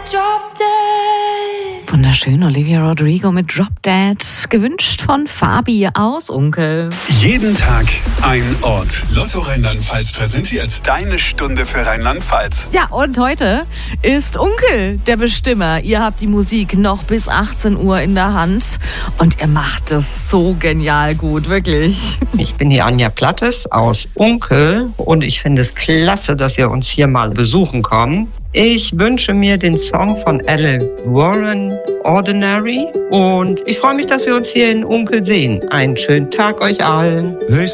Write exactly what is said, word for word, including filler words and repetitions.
Drop Dead. Wunderschön, Olivia Rodrigo mit Drop Dead, gewünscht von Fabi aus Unkel. Jeden Tag ein Ort. Lotto Rheinland-Pfalz präsentiert deine Stunde für Rheinland-Pfalz. Ja, und heute ist Unkel der Bestimmer. Ihr habt die Musik noch bis achtzehn Uhr in der Hand und ihr macht es so genial gut, wirklich. Ich bin die Anja Plattes aus Unkel und ich finde es klasse, dass ihr uns hier mal besuchen kommt. Ich wünsche mir den Song von Alan Warren, Ordinary, und ich freue mich, dass wir uns hier in Unkel sehen. Einen schönen Tag euch allen.